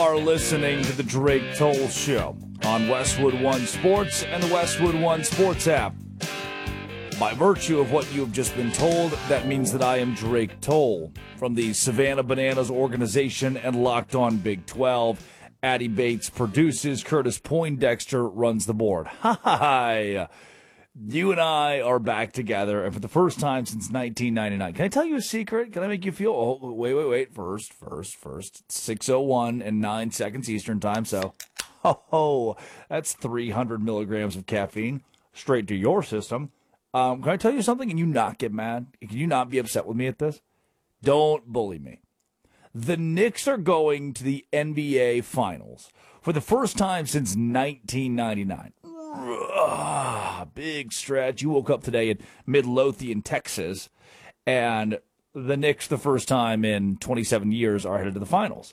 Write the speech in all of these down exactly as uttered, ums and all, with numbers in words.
are listening to the Drake Toll Show on Westwood One Sports and the Westwood One Sports app. By virtue of what you have just been told, that means that I am Drake Toll from the Savannah Bananas organization and Locked On Big twelve. Addie Bates produces, Curtis Poindexter runs the board. Hi! You and I are back together, and for the first time since nineteen ninety-nine. Can I tell you a secret? Can I make you feel... Oh, wait, wait, wait. First, first, first. It's six oh one and nine seconds Eastern time, so... Oh, that's three hundred milligrams of caffeine straight to your system. Um, can I tell you something and you not get mad? Can you not be upset with me at this? Don't bully me. The Knicks are going to the N B A Finals for the first time since nineteen ninety-nine. Ugh, big stretch. You woke up today in Midlothian, Texas, and the Knicks, the first time in twenty-seven years, are headed to the finals.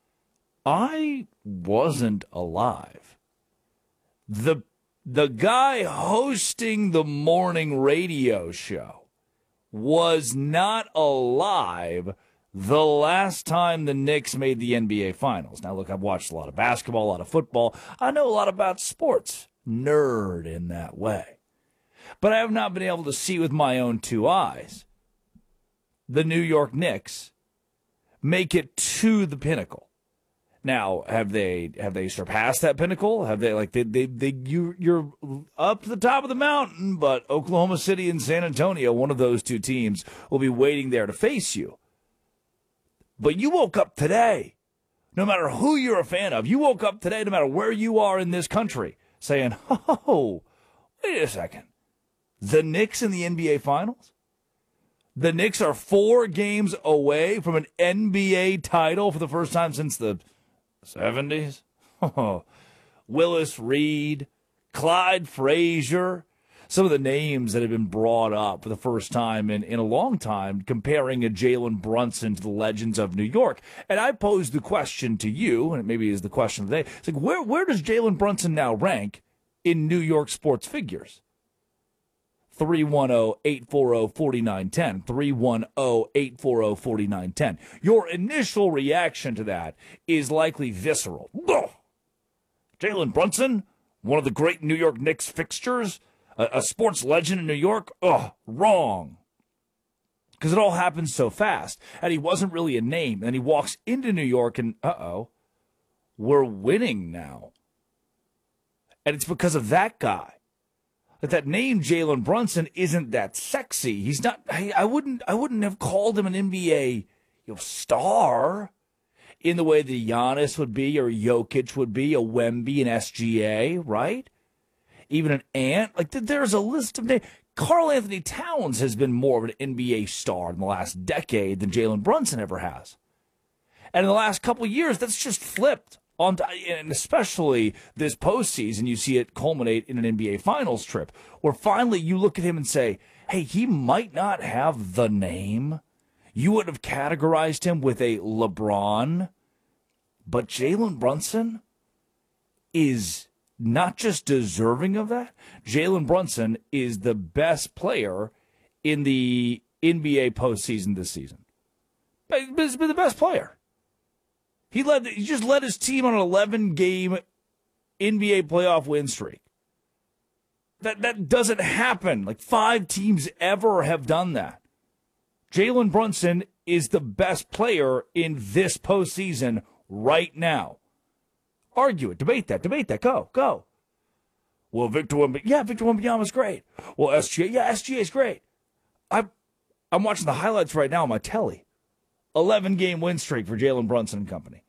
I wasn't alive. The the guy hosting the morning radio show was not alive the last time the Knicks made the N B A Finals. Now, look, I've watched a lot of basketball, a lot of football. I know a lot about sports. Nerd in that way. But I have not been able to see with my own two eyes the New York Knicks make it to the pinnacle. Now, have they have they surpassed that pinnacle? Have they like they they, they you you're up to the top of the mountain, but Oklahoma City and San Antonio, one of those two teams, will be waiting there to face you. But you woke up today, no matter who you're a fan of, you woke up today, no matter where you are in this country, saying, oh, wait a second. The Knicks in the N B A Finals? The Knicks are four games away from an N B A title for the first time since the seventies? Oh, Willis Reed, Clyde Frazier, some of the names that have been brought up for the first time in, in a long time, comparing a Jalen Brunson to the legends of New York. And I posed the question to you, and it maybe is the question of the day. It's like, where, where does Jalen Brunson now rank in New York sports figures? three one zero, eight four zero, four nine one zero. three one zero, eight four zero, four nine one zero. Your initial reaction to that is likely visceral. Ugh. Jalen Brunson, one of the great New York Knicks fixtures, a, a sports legend in New York? Ugh, wrong. Because it all happens so fast. And he wasn't really a name. And he walks into New York and, uh-oh, we're winning now. And it's because of that guy. That that name Jalen Brunson isn't that sexy. He's not. I, I wouldn't. I wouldn't have called him an N B A you know, star in the way that Giannis would be, or Jokic would be, a Wemby, an S G A, right? Even an Ant. Like there's a list of names. Karl Anthony Towns has been more of an N B A star in the last decade than Jalen Brunson ever has, and in the last couple of years, that's just flipped. On, and especially this postseason, you see it culminate in an N B A Finals trip, where finally you look at him and say, hey, he might not have the name. You would have categorized him with a LeBron, but Jalen Brunson is not just deserving of that. Jalen Brunson is the best player in the N B A postseason this season. He's been the best player. He led. He just led his team on an eleven-game N B A playoff win streak. That that doesn't happen. Like five teams ever have done that. Jalen Brunson is the best player in this postseason right now. Argue it. Debate that. Debate that. Go. Go. Well, Victor Wembanyama. Yeah, Victor Wembanyama's great. Well, S G A. Yeah, S G A's great. I'm I'm watching the highlights right now on my telly. eleven-game win streak for Jalen Brunson and company.